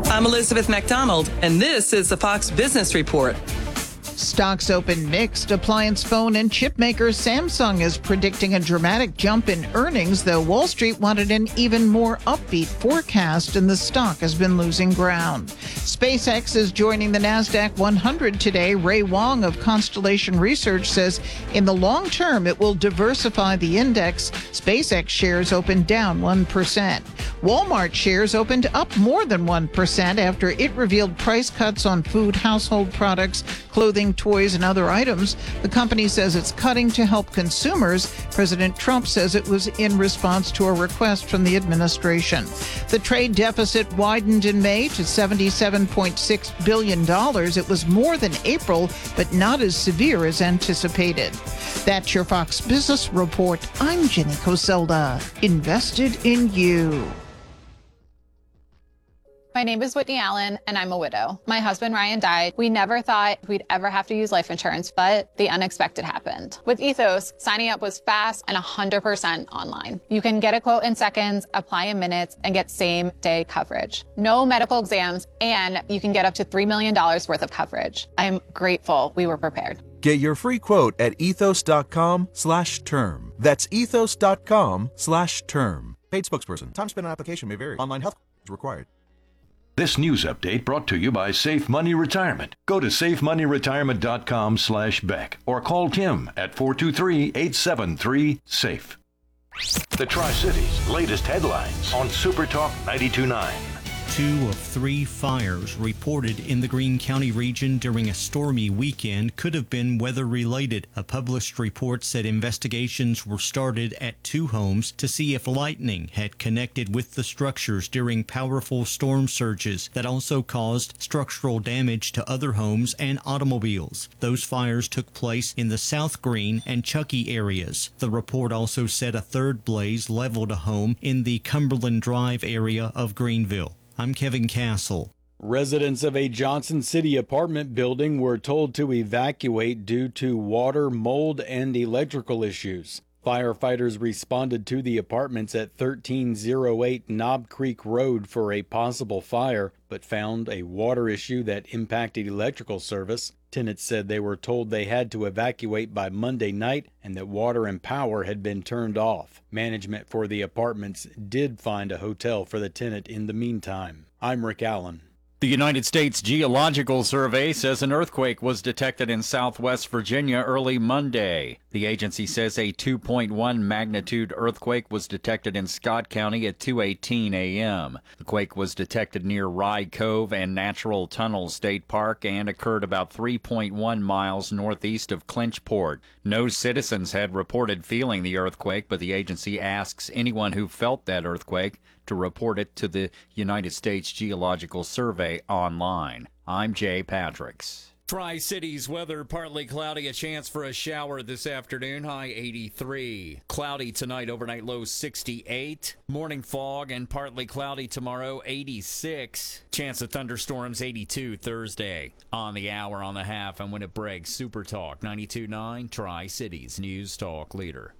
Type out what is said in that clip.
I'm Elizabeth McDonald, and this is the Fox Business Report. Stocks open mixed. Appliance, phone, and chip maker Samsung is predicting a dramatic jump in earnings, though Wall Street wanted an even more upbeat forecast, and the stock has been losing ground. SpaceX is joining the NASDAQ 100 today. Ray Wang of Constellation Research says in the long term it will diversify the index. SpaceX shares opened down 1%. Walmart shares opened up more than 1% after it revealed price cuts on food, household products, clothing, toys, and other items. The company says it's cutting to help consumers. President Trump says it was in response to a request from the administration. The trade deficit widened in May to $77.6 billion. It was more than April, but not as severe as anticipated. That's your Fox Business Report. I'm Jenny Coselda. Invested in you. My name is Whitney Allen, and I'm a widow. My husband, Ryan, died. We never thought we'd ever have to use life insurance, but the unexpected happened. With Ethos, signing up was fast and 100% online. You can get a quote in seconds, apply in minutes, and get same-day coverage. No medical exams, and you can get up to $3 million worth of coverage. I'm grateful we were prepared. Get your free quote at ethos.com/term. That's ethos.com/term. Paid spokesperson. Time spent on application may vary. Online health is required. This news update brought to you by Safe Money Retirement. Go to safemoneyretirement.com/Beck or call Tim at 423-873-SAFE. The Tri-Cities latest headlines on Super Talk 92.9. 2 of 3 fires reported in the Greene County region during a stormy weekend could have been weather-related. A published report said investigations were started at 2 homes to see if lightning had connected with the structures during powerful storm surges that also caused structural damage to other homes and automobiles. Those fires took place in the South Greene and Chuckey areas. The report also said a third blaze leveled a home in the Cumberland Drive area of Greenville. I'm Kevin Castle. Residents of a Johnson City apartment building were told to evacuate due to water, mold, and electrical issues. Firefighters responded to the apartments at 1308 Knob Creek Road for a possible fire, but found a water issue that impacted electrical service. Tenants said they were told they had to evacuate by Monday night and that water and power had been turned off. Management for the apartments did find a hotel for the tenant in the meantime. I'm Rick Allen. The United States Geological Survey says an earthquake was detected in southwest Virginia early Monday. The agency says a 2.1 magnitude earthquake was detected in Scott County at 2:18 a.m. The quake was detected near Rye Cove and Natural Tunnel State Park and occurred about 3.1 miles northeast of Clinchport. No citizens had reported feeling the earthquake, but the agency asks anyone who felt that earthquake to report it to the United States Geological Survey online. I'm Jay Patricks. Tri-Cities weather, partly cloudy, a chance for a shower this afternoon, high 83. Cloudy tonight, overnight low 68. Morning fog and partly cloudy tomorrow, 86. Chance of thunderstorms, 82 Thursday. On the hour, on the half, and when it breaks, Super Talk 92.9, Tri-Cities News Talk Leader.